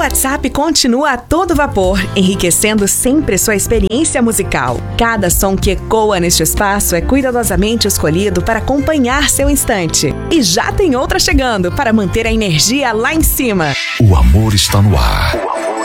WhatsApp continua a todo vapor, enriquecendo sempre sua experiência musical. Cada som que ecoa neste espaço é cuidadosamente escolhido para acompanhar seu instante. E já tem outra chegando para manter a energia lá em cima. O amor está no ar.